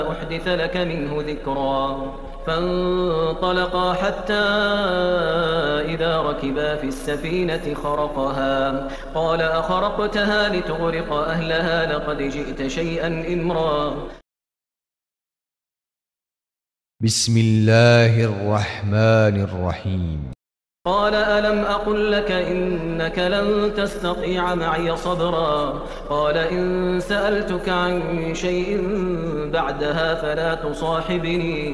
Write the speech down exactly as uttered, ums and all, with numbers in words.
أحدث لك منه ذكرا. فانطلقا حتى إذا ركبا في السفينة خرقها قال أخرقتها لتغرق أهلها لقد جئت شيئا إمرا. بسم الله الرحمن الرحيم. قال ألم أقل لك إنك لن تستطيع معي صبرا. قال إن سألتك عن شيء بعدها فلا تصاحبني